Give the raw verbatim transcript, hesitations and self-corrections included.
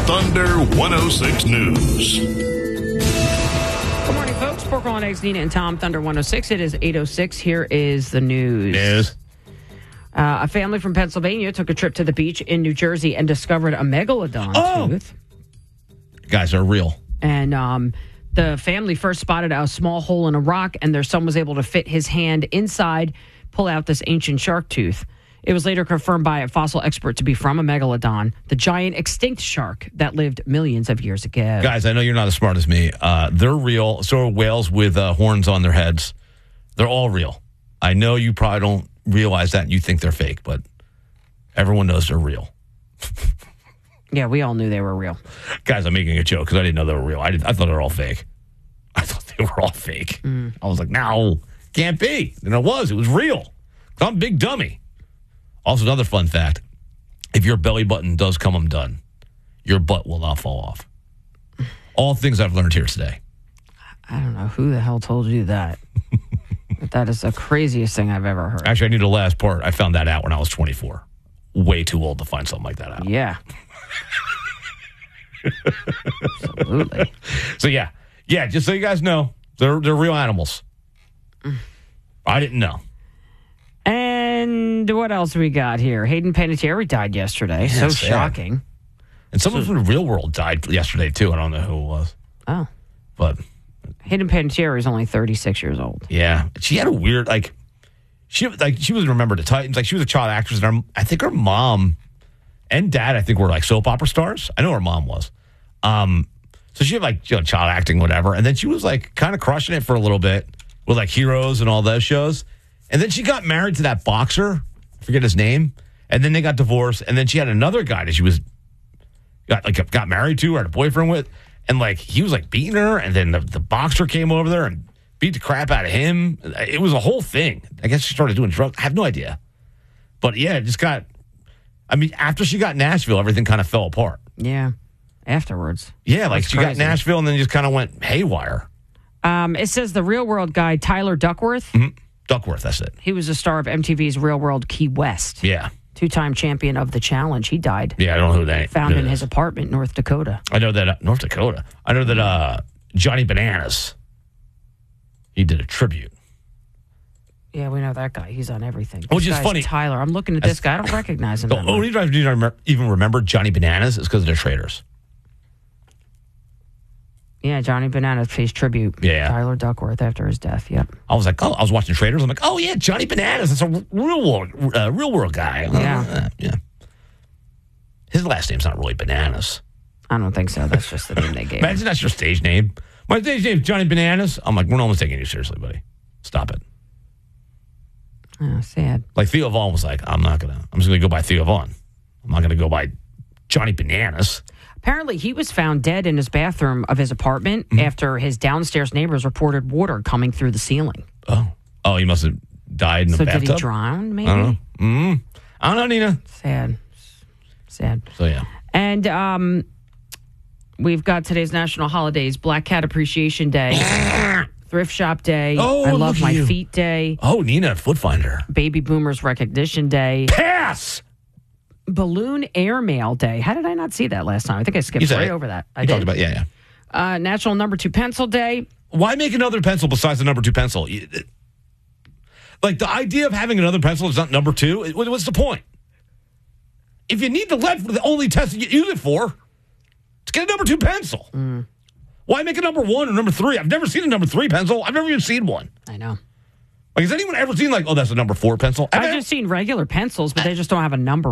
Thunder one oh six News. Good morning, folks. Pork Roll and Eggs, Nina and Tom, Thunder one oh six. It is eight oh six. Here is the news. News. Uh, a family from Pennsylvania took a trip to the beach in New Jersey and discovered a megalodon Oh. tooth. Guys are real. And um, the family first spotted a small hole in a rock, and their son was able to fit his hand inside, pull out this ancient shark tooth. It was later confirmed by a fossil expert to be from a megalodon, the giant extinct shark that lived millions of years ago. Guys, I know you're not as smart as me. Uh, they're real. So are whales with uh, horns on their heads. They're all real. I know you probably don't realize that and you think they're fake, but everyone knows they're real. Yeah, we all knew they were real. Guys, I'm making a joke because I didn't know they were real. I, did, I thought they were all fake. I thought they were all fake. Mm. I was like, no, can't be. And it was. It was real. I'm a big dummy. Also, another fun fact. If your belly button does come undone, your butt will not fall off. All things I've learned here today. I don't know who the hell told you that. But that is the craziest thing I've ever heard. Actually, I knew the last part. I found that out when I was twenty-four. Way too old to find something like that out. Yeah. Absolutely. So, yeah. Yeah, just so you guys know, they're, they're real animals. I didn't know. And what else we got here? Hayden Panettiere died yesterday. Yeah, so sad. shocking. And someone from the real world died yesterday, too. I don't know who it was. Oh. But Hayden Panettiere is only thirty-six years old. yeah. She had a weird, like, she like she was remembered the Titans. Like, she was a child actress. And her, I think her mom and dad, I think, were like soap opera stars. I know her mom was. Um, so she had like, you know, child acting, whatever. And then she was like kind of crushing it for a little bit with like Heroes and all those shows. And then she got married to that boxer. I forget his name. And then they got divorced. And then she had another guy that she was got like got married to or had a boyfriend with. And like he was like beating her. And then the, the boxer came over there and beat the crap out of him. It was a whole thing. I guess she started doing drugs. I have no idea. But yeah, it just got, I mean, after she got Nashville, everything kind of fell apart. Yeah. Afterwards. Yeah, like That's she crazy. got Nashville and then just kind of went haywire. Um, it says the real world guy, Tyler Duckworth. Mm-hmm. Duckworth, that's it. He was a star of M T V's Real World Key West. Yeah. Two-time champion of the challenge. He died. Yeah, I don't know who that is. Found in his apartment, North Dakota. I know that, uh, North Dakota. I know that uh, Johnny Bananas, he did a tribute. Yeah, we know that guy. He's on everything. Which This is guy's funny. Tyler. I'm looking at this guy. I don't recognize him. The that much. only reason I didn't even remember Johnny Bananas is because they're traders. Yeah, Johnny Bananas pays tribute. Yeah. Tyler Duckworth after his death. Yep. I was like, oh, I was watching Traders. I'm like, oh, yeah, Johnny Bananas. That's a real world, uh, real world guy. Yeah. Uh, yeah. His last name's not really Bananas. I don't think so. That's just the name they gave him. Imagine that's your stage name. My stage name's Johnny Bananas. I'm like, we're not taking you seriously, buddy. Stop it. Oh, sad. Like Theo Vaughn was like, I'm not going to, I'm just going to go by Theo Vaughn. I'm not going to go by Johnny Bananas. Apparently, he was found dead in his bathroom of his apartment Mm-hmm. after his downstairs neighbors reported water coming through the ceiling. Oh. Oh, he must have died in So the bathtub? did he drown, maybe? I don't know. Mm-hmm. I don't know, Nina. Sad. Sad. So, yeah. And um, we've got today's national holidays. Black Cat Appreciation Day. Thrift Shop Day. Oh, I look Love at My you. Feet Day. Oh, Nina, Foot Finder. Baby Boomers Recognition Day. Pass! Balloon Airmail Day. How did I not see that last time? I think I skipped You said right it. over that. I You did. talked about, yeah, yeah. Uh, National Number Two Pencil Day. Why make another pencil besides the number two pencil? You- it- Like, the idea of having another pencil is not number two. it- What's the point? If you need the lead for the only test you use it for, just get a number two pencil. Mm. Why make a number one or number three? I've never seen a number three pencil. I've never even seen one. I know. Like, has anyone ever seen, like, oh, that's a number four pencil? I've just seen regular pencils, but they just don't have a number